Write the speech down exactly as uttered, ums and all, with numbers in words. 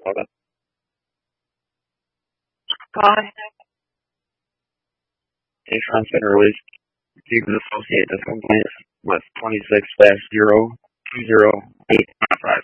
Hold on. Go ahead. A funds been released. You can associate this complaint with twenty-six dash zero two zero eight five.